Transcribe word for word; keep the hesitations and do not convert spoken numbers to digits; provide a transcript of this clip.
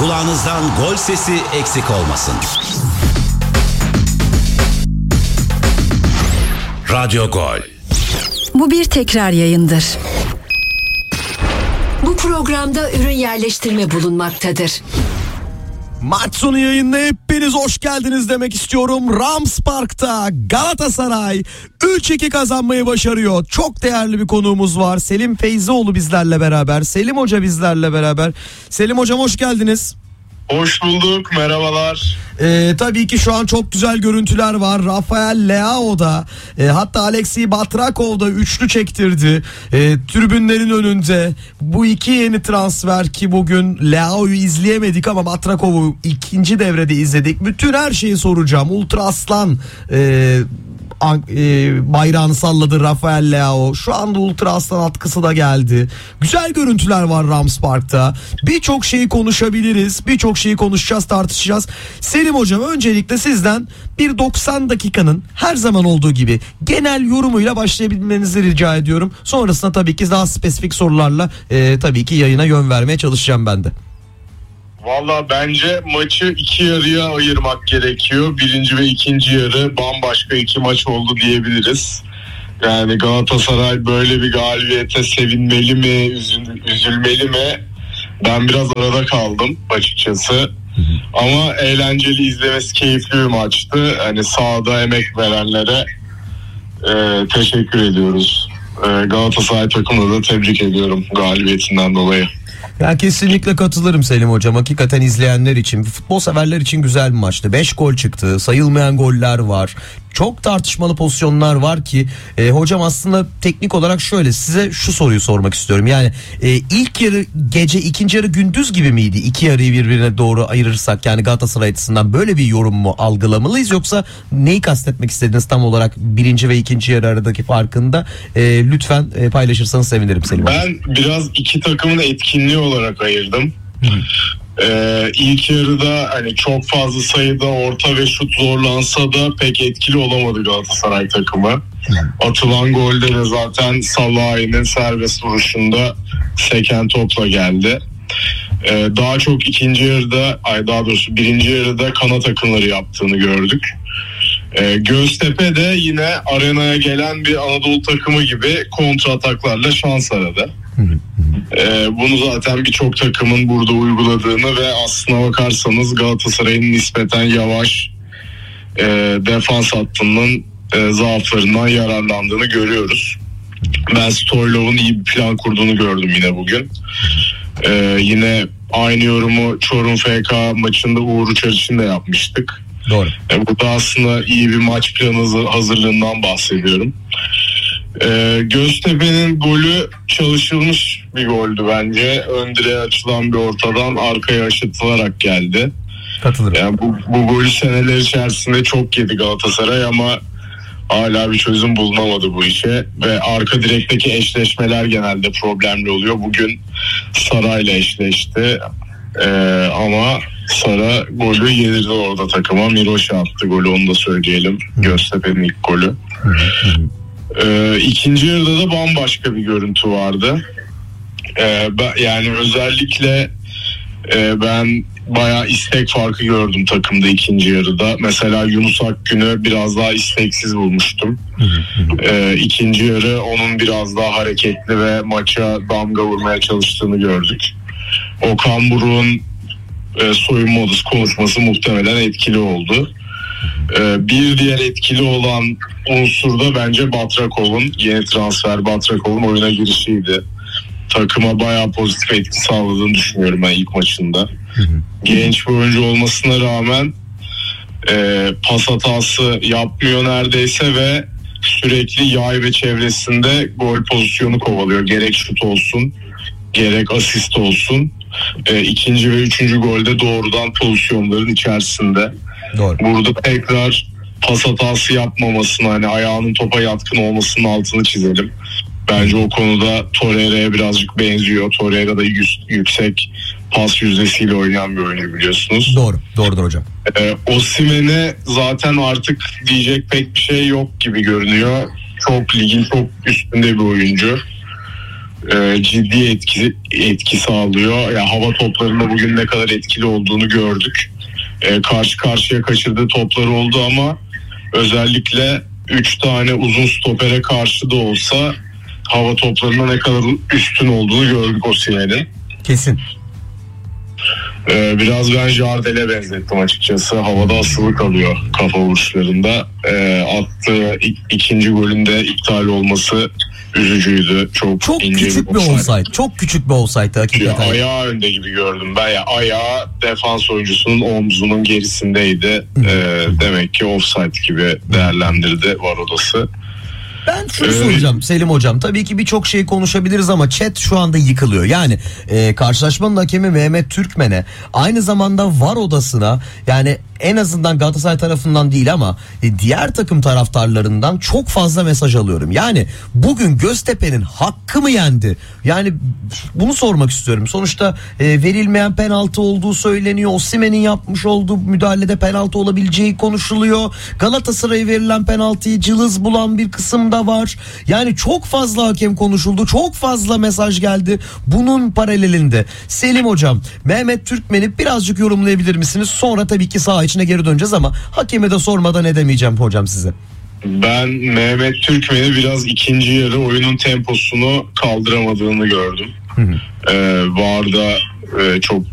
kulağınızdan gol sesi eksik olmasın. Radyo Gol. Bu bir tekrar yayındır. Bu programda ürün yerleştirme bulunmaktadır. Maç sonu yayınına hepiniz hoş geldiniz demek istiyorum. Rams Park'ta Galatasaray üç iki kazanmayı başarıyor. Çok değerli bir konuğumuz var. Selim Feyzioğlu bizlerle beraber. Selim Hoca bizlerle beraber. Selim Hocam hoş geldiniz. Hoş bulduk, merhabalar. Ee, tabii ki şu an çok güzel görüntüler var. Rafael Leao'da e, hatta Alexey Batrakov'da üçlü çektirdi. E, tribünlerin önünde bu iki yeni transfer ki bugün Leao'yu izleyemedik ama Batrakov'u ikinci devrede izledik. Bütün her şeyi soracağım. Ultra Aslan e, bayrağını salladı Rafael Leao. Şu anda Ultra Aslan atkısı da geldi. Güzel görüntüler var Rams Park'ta. Birçok şeyi konuşabiliriz. Birçok şeyi konuşacağız, tartışacağız. Selim Hocam öncelikle sizden bir doksan dakikanın her zaman olduğu gibi genel yorumuyla başlayabilmenizi rica ediyorum. Sonrasında tabii ki daha spesifik sorularla e, tabii ki yayına yön vermeye çalışacağım ben de. Valla bence maçı iki yarıya ayırmak gerekiyor. Birinci ve ikinci yarı bambaşka iki maç oldu diyebiliriz. Yani Galatasaray böyle bir galibiyete sevinmeli mi, üzül, üzülmeli mi? Ben biraz arada kaldım açıkçası. Ama eğlenceli, izlemesi keyifli bir maçtı. Hani sahada emek verenlere e, teşekkür ediyoruz. E, Galatasaray takımını da tebrik ediyorum galibiyetinden dolayı. Ya kesinlikle katılırım Selim Hocam. Hakikaten izleyenler için, futbol severler için güzel bir maçtı. beş gol çıktı. Sayılmayan goller var. Çok tartışmalı pozisyonlar var ki e, hocam aslında teknik olarak şöyle size şu soruyu sormak istiyorum. Yani e, ilk yarı gece, ikinci yarı gündüz gibi miydi? İki yarıyı birbirine doğru ayırırsak yani Galatasaray açısından böyle bir yorum mu algılamalıyız, yoksa neyi kastetmek istediniz tam olarak birinci ve ikinci yarı aradaki farkında e, lütfen e, paylaşırsanız sevinirim Selim Hocam. Ben biraz iki takımın etkinliği olarak ayırdım. Ee, ilk yarıda hani çok fazla sayıda orta ve şut zorlansa da pek etkili olamadı Galatasaray takımı. Atılan golde de zaten Salah'ın serbest vuruşunda seken topla geldi. Ee, daha çok ikinci yarıda, ay daha doğrusu birinci yarıda kanat akınları yaptığını gördük. Ee, Göztepe de yine arenaya gelen bir Anadolu takımı gibi kontra ataklarla şans aradı. Ee, bunu zaten birçok takımın burada uyguladığını ve aslına bakarsanız Galatasaray'ın nispeten yavaş e, defans hattının e, zaaflarından yararlandığını görüyoruz. Ben Stoylov'un iyi bir plan kurduğunu gördüm yine bugün. Ee, yine aynı yorumu Çorum F K maçında Uğur Uçar için de yapmıştık. Doğru. E, burada aslında iyi bir maç planı hazırlığından bahsediyorum. Ee, Göztepe'nin golü çalışılmış bir goldü bence. Ön direğe açılan bir ortadan arkaya aşıtılarak geldi. Katılırım. Yani bu, bu golü seneler içerisinde çok yedi Galatasaray ama hala bir çözüm bulunamadı bu işe. Ve arka direkteki eşleşmeler genelde problemli oluyor. Bugün Saray'la eşleşti. Ee, ama Sara golü yedirdi orada takıma. Miroş'a attı golü, onu da söyleyelim. Göztepe'nin ilk golü. Ee, ikinci yarıda da bambaşka bir görüntü vardı. Ee, ben, yani özellikle e, ben bayağı istek farkı gördüm takımda ikinci yarıda. Mesela Yunus Akgün'ü biraz daha isteksiz bulmuştum. Ee, ikinci yarı onun biraz daha hareketli ve maça damga vurmaya çalıştığını gördük. Okan Buruk'un e, soyunma odası konuşması muhtemelen etkili oldu. Ee, bir diğer etkili olan unsur da bence Batrakov'un, yeni transfer Batrakov'un oyuna girişiydi. Takıma bayağı pozitif etki sağladığını düşünüyorum ben ilk maçında. Hı hı. Genç bir oyuncu olmasına rağmen e, pas hatası yapmıyor neredeyse ve sürekli yay ve çevresinde gol pozisyonu kovalıyor. Gerek şut olsun, gerek asist olsun. E, ikinci ve üçüncü golde doğrudan pozisyonların içerisinde. Doğru. Burada tekrar pas hatası yapmamasını, hani ayağının topa yatkın olmasının altını çizelim. Bence o konuda Torreira'ya birazcık benziyor. Torreira da yüksek pas yüzdesiyle oynayan bir oyuncu biliyorsunuz. Doğru, doğrudur hocam. Ee, Osimhen'e zaten artık diyecek pek bir şey yok gibi görünüyor. Çok ligin çok üstünde bir oyuncu. e, ciddi etki etki sağlıyor. Yani hava toplarında bugün ne kadar etkili olduğunu gördük. E, karşı karşıya kaçırdığı topları oldu ama özellikle üç tane uzun stopere karşı da olsa hava toplarında ne kadar üstün olduğunu gördük Osimhen'in. Kesin. Ee, biraz ben Jardel'e benzettim açıkçası. Havada asılı kalıyor kafa vuruşlarında. Ee, attığı ik- ikinci golünde iptal olması üzücüydü. Çok, Çok ince küçük bir offside. offside. Çok küçük bir offside Ya, hakikaten. ayağı önde gibi gördüm ben. Ya, ayağı defans oyuncusunun omzunun gerisindeydi. Ee, demek ki offside gibi değerlendirdi VAR odası. Ben şunu Evet. soracağım Selim hocam. Tabii ki birçok şey konuşabiliriz ama chat şu anda yıkılıyor. Yani e, karşılaşmanın hakemi Mehmet Türkmen'e, aynı zamanda VAR odasına, yani en azından Galatasaray tarafından değil ama e, diğer takım taraftarlarından çok fazla mesaj alıyorum. Yani bugün Göztepe'nin hakkı mı yendi? Yani bunu sormak istiyorum. Sonuçta e, verilmeyen penaltı olduğu söyleniyor. Osimhen'in yapmış olduğu müdahalede penaltı olabileceği konuşuluyor. Galatasaray'a verilen penaltıyı cılız bulan bir kısım da var. Yani çok fazla hakem konuşuldu. Çok fazla mesaj geldi. Bunun paralelinde Selim hocam, Mehmet Türkmen'i birazcık yorumlayabilir misiniz? Sonra tabii ki saha içine geri döneceğiz ama hakeme de sormadan edemeyeceğim hocam size. Ben Mehmet Türkmen'i biraz ikinci yarı oyunun temposunu kaldıramadığını gördüm. Hı hı. Ee, VAR'da e, çok